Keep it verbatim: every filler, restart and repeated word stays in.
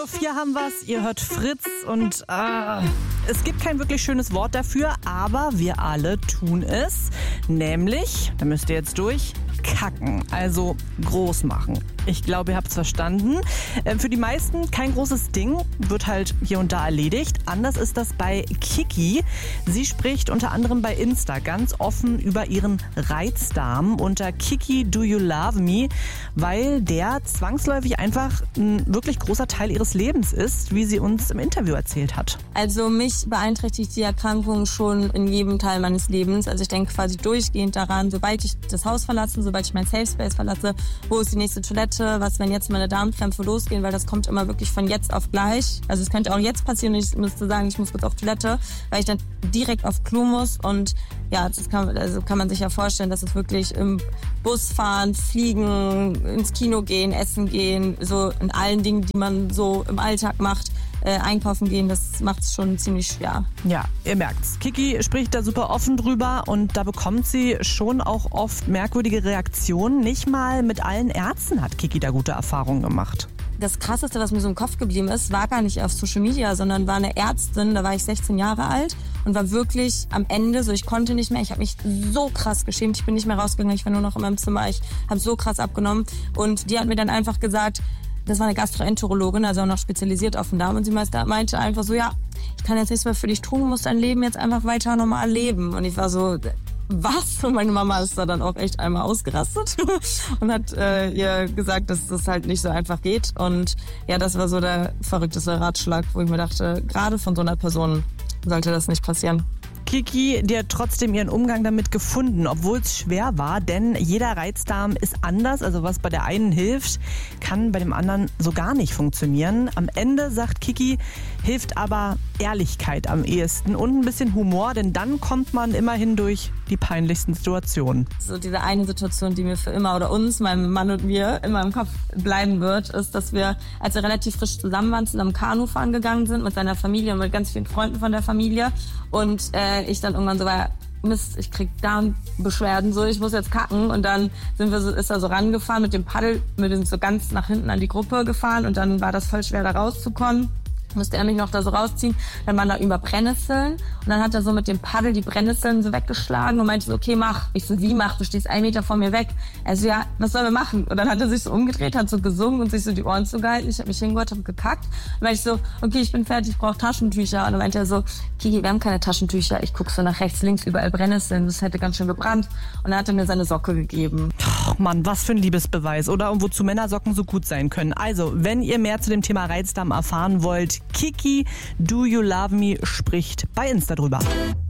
Uhr vier haben wir's, ihr hört Fritz und äh, es gibt kein wirklich schönes Wort dafür, aber wir alle tun es. Nämlich, da müsst ihr jetzt durch, kacken, also groß machen. Ich glaube, ihr habt es verstanden. Äh, für die meisten kein großes Ding, wird halt hier und da erledigt. Anders ist das bei Kiki. Sie spricht unter anderem bei Insta ganz offen über ihren Reizdarm unter Kiki Do You Love Me, weil der zwangsläufig einfach ein wirklich großer Teil ihres Lebens ist, wie sie uns im Interview erzählt hat. Also mich beeinträchtigt die Erkrankung schon in jedem Teil meines Lebens. Also ich denke quasi durchgehend daran, sobald ich das Haus verlasse, sobald ich mein Safe Space verlasse, wo ist die nächste Toilette, was, wenn jetzt meine Darmkrämpfe losgehen, weil das kommt immer wirklich von jetzt auf gleich. Also es könnte auch jetzt passieren, ich müsste sagen, ich muss kurz auf Toilette, weil ich dann direkt auf Klo muss und ja, das kann, also kann man sich ja vorstellen, dass es wirklich im Bus fahren, fliegen, ins Kino gehen, essen gehen, so in allen Dingen, die man so im Alltag macht, äh, einkaufen gehen, das macht es schon ziemlich schwer. Ja, ihr merkt's. Kiki spricht da super offen drüber und da bekommt sie schon auch oft merkwürdige Reaktionen. Nicht mal mit allen Ärzten hat Kiki da gute Erfahrungen gemacht. Das Krasseste, was mir so im Kopf geblieben ist, war gar nicht auf Social Media, sondern war eine Ärztin, da war ich sechzehn Jahre alt und war wirklich am Ende, so ich konnte nicht mehr, ich habe mich so krass geschämt, ich bin nicht mehr rausgegangen, ich war nur noch in meinem Zimmer, ich habe so krass abgenommen und die hat mir dann einfach gesagt, das war eine Gastroenterologin, also auch noch spezialisiert auf den Darm und sie meinte einfach so, ja, ich kann jetzt nichts mehr für dich tun, du musst dein Leben jetzt einfach weiter normal leben und ich war so, was? Und meine Mama ist da dann auch echt einmal ausgerastet und hat äh, ihr gesagt, dass das halt nicht so einfach geht. Und ja, das war so der verrückteste Ratschlag, wo ich mir dachte, gerade von so einer Person sollte das nicht passieren. Kiki, die hat trotzdem ihren Umgang damit gefunden, obwohl es schwer war, denn jeder Reizdarm ist anders. Also was bei der einen hilft, kann bei dem anderen so gar nicht funktionieren. Am Ende, sagt Kiki, hilft aber Ehrlichkeit am ehesten und ein bisschen Humor, denn dann kommt man immerhin durch die peinlichsten Situationen. So diese eine Situation, die mir für immer oder uns, meinem Mann und mir, immer im Kopf bleiben wird, ist, dass wir, als wir relativ frisch zusammen waren, zusammen Kanu fahren gegangen sind mit seiner Familie und mit ganz vielen Freunden von der Familie und äh, ich dann irgendwann so war, Mist, ich krieg Darmbeschwerden, so, ich muss jetzt kacken. Und dann sind wir so, ist er so rangefahren mit dem Paddel, wir sind so ganz nach hinten an die Gruppe gefahren und dann war das voll schwer, da rauszukommen. Musste er mich noch da so rausziehen. Dann waren da über Brennnesseln. Und dann hat er so mit dem Paddel die Brennnesseln so weggeschlagen und meinte so, okay, mach. Ich so, wie mach? Du stehst einen Meter vor mir weg. Er so, ja, was sollen wir machen? Und dann hat er sich so umgedreht, hat so gesungen und sich so die Ohren zugehalten. Ich habe mich hingehört, habe gekackt. Und meinte ich so, okay, ich bin fertig, ich brauche Taschentücher. Und dann meinte er so, Kiki, wir haben keine Taschentücher. Ich guck so nach rechts, links, überall Brennnesseln. Das hätte ganz schön gebrannt. Und dann hat er mir seine Socke gegeben. Ach Mann, was für ein Liebesbeweis, oder? Und wozu Männersocken so gut sein können. Also, wenn ihr mehr zu dem Thema Reizdarm erfahren wollt, Kiki Do You Love Me spricht bei Insta drüber.